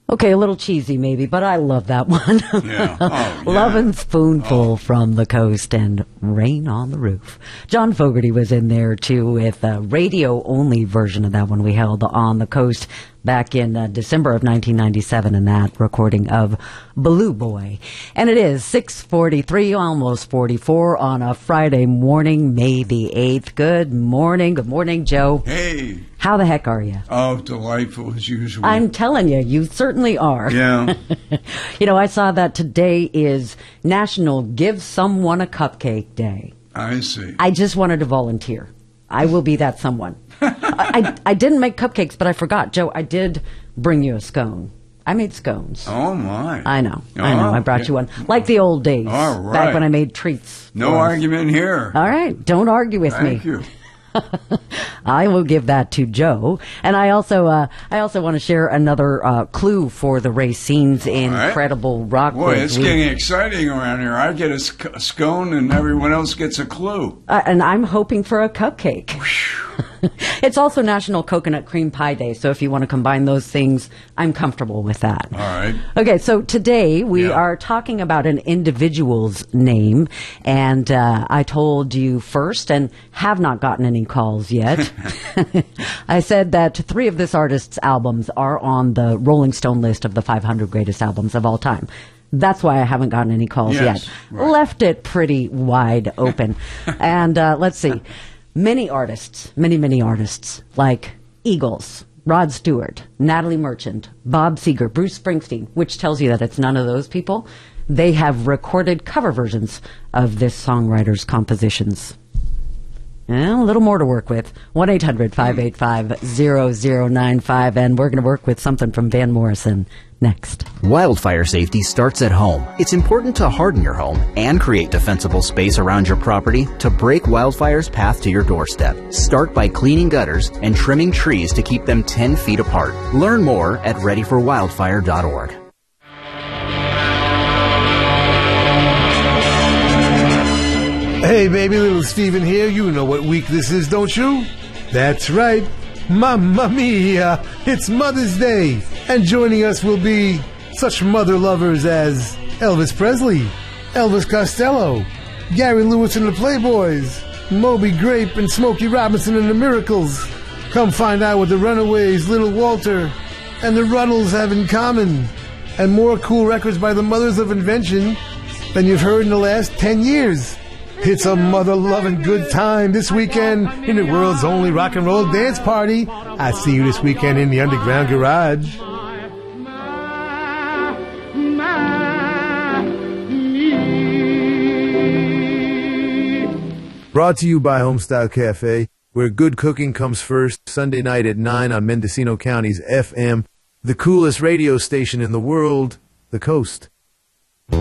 Okay, a little cheesy maybe, but I love that one. Yeah. Oh, yeah. Lovin' Spoonful from the Coast and Rain on the Roof. John Fogerty was in there too with a radio-only version of that one we held on the Coast back in December of 1997 in that recording of Blue Boy. And it is 6:43, almost 44 on a Friday morning, May the 8th. Good morning, Joe. Hey. How the heck are you? Oh, delightful as usual. I'm telling you, you certainly are. Yeah. You know, I saw that today is National Give Someone a Cupcake Day. I see. I just wanted to volunteer. I will be that someone. I didn't make cupcakes, but I forgot. Joe, I did bring you a scone. I made scones. Oh, my. I know. I brought you one. Like the old days. All right. Back when I made treats. No argument here. All right. Don't argue with me. Thank you. I will give that to Joe. And I also want to share another clue for the Racine's Incredible Rock Quiz. Boy, it's getting exciting around here. I get a scone and everyone else gets a clue. And I'm hoping for a cupcake. It's also National Coconut Cream Pie Day, so if you want to combine those things, I'm comfortable with that. All right. Okay, so today we are talking about an individual's name, and I told you first, and have not gotten any calls yet. I said that 3 of this artist's albums are on the Rolling Stone list of the 500 greatest albums of all time. That's why I haven't gotten any calls yet. Right. Left it pretty wide open. And let's see. Many artists, many artists, like Eagles, Rod Stewart, Natalie Merchant, Bob Seger, Bruce Springsteen, which tells you that it's none of those people, they have recorded cover versions of this songwriter's compositions. A little more to work with. 1-800-585-0095, and we're going to work with something from Van Morrison next. Wildfire safety starts at home. It's important to harden your home and create defensible space around your property to break wildfire's path to your doorstep. Start by cleaning gutters and trimming trees to keep them 10 feet apart. Learn more at readyforwildfire.org. Hey baby, little Steven here. You know what week this is, don't you? That's right. Mamma mia! It's Mother's Day, and joining us will be such mother lovers as Elvis Presley, Elvis Costello, Gary Lewis and the Playboys, Moby Grape and Smokey Robinson and the Miracles. Come find out what the Runaways, Little Walter, and the Runnels have in common, and more cool records by the mothers of invention than you've heard in the last 10 years. It's a mother-loving good time this weekend in the world's only rock and roll dance party. I see you this weekend in the Underground Garage. Brought to you by Homestyle Cafe, where good cooking comes first. Sunday night at 9 on Mendocino County's FM, the coolest radio station in the world, The Coast.